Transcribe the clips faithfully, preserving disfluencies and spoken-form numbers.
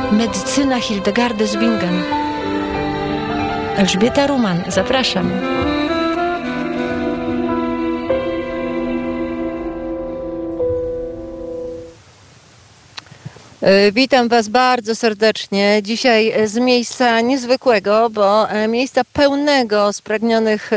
Medycyna Hildegardy z Bingen. Elżbieta Ruman, zapraszam. Witam Was bardzo serdecznie. Dzisiaj z miejsca niezwykłego, bo miejsca pełnego spragnionych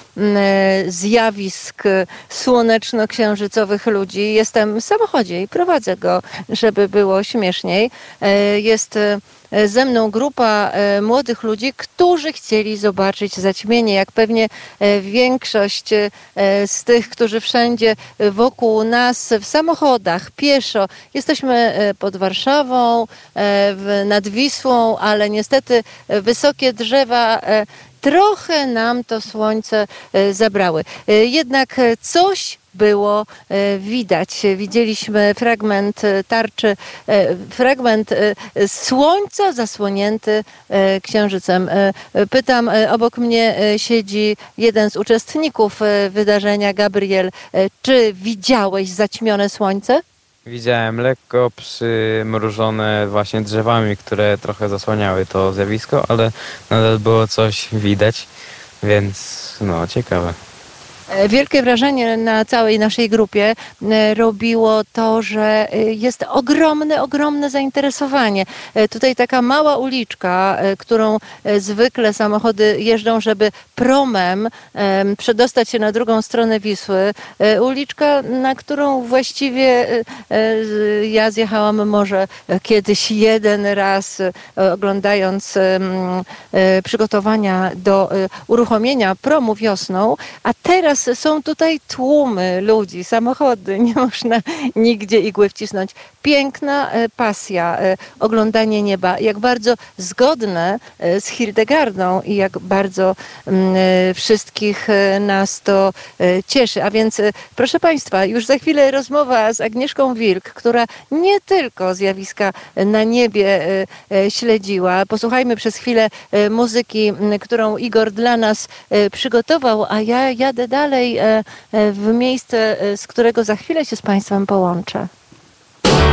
zjawisk słoneczno-księżycowych ludzi. Jestem w samochodzie i prowadzę go, żeby było śmieszniej. Jest ze mną grupa młodych ludzi, którzy chcieli zobaczyć zaćmienie. Jak pewnie większość z tych, którzy wszędzie wokół nas w samochodach, pieszo. Jesteśmy pod Warszawą, nad Wisłą, ale niestety wysokie drzewa trochę nam to słońce zabrały. Jednak coś było widać. Widzieliśmy fragment tarczy, fragment słońca zasłonięty księżycem. Pytam, obok mnie siedzi jeden z uczestników wydarzenia, Gabriel. Czy widziałeś zaćmione słońce? Widziałem lekko przymrużone właśnie drzewami, które trochę zasłaniały to zjawisko, ale nadal było coś widać, więc no ciekawe. Wielkie wrażenie na całej naszej grupie robiło to, że jest ogromne, ogromne zainteresowanie. Tutaj taka mała uliczka, którą zwykle samochody jeżdżą, żeby promem przedostać się na drugą stronę Wisły. Uliczka, na którą właściwie ja zjechałam może kiedyś jeden raz, oglądając przygotowania do uruchomienia promu wiosną, a teraz są tutaj tłumy ludzi, samochody, nie można nigdzie igły wcisnąć. Piękna pasja, oglądanie nieba, jak bardzo zgodne z Hildegardą i jak bardzo wszystkich nas to cieszy. A więc proszę Państwa, już za chwilę rozmowa z Agnieszką Wilk, która nie tylko zjawiska na niebie śledziła. Posłuchajmy przez chwilę muzyki, którą Igor dla nas przygotował, a ja jadę dalej w miejsce, z którego za chwilę się z Państwem połączę.